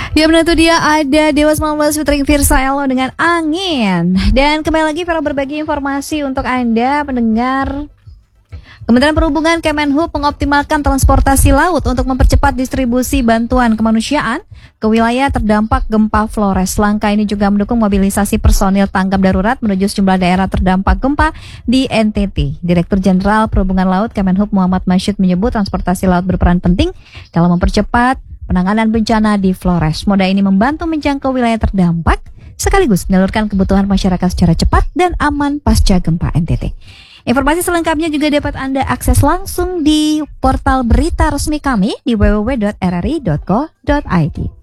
Ya benar tuh dia, ada Dewa 19 featuring Virsa Elo dengan Angin. Dan kembali lagi Vero berbagi informasi untuk Anda pendengar. Kementerian Perhubungan Kemenhub mengoptimalkan transportasi laut untuk mempercepat distribusi bantuan kemanusiaan ke wilayah terdampak gempa Flores. Langkah ini juga mendukung mobilisasi personil tanggap darurat menuju sejumlah daerah terdampak gempa di NTT. Direktur Jenderal Perhubungan Laut Kemenhub Muhammad Masyid menyebut transportasi laut berperan penting dalam mempercepat penanganan bencana di Flores. Moda ini membantu menjangkau wilayah terdampak sekaligus menyalurkan kebutuhan masyarakat secara cepat dan aman pasca gempa NTT. Informasi selengkapnya juga dapat Anda akses langsung di portal berita resmi kami di www.rri.co.id.